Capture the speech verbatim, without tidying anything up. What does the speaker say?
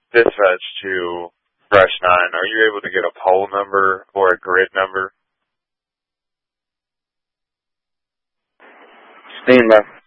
dispatch to Fresh nine, are you able to get a poll number or a grid number? Stand by.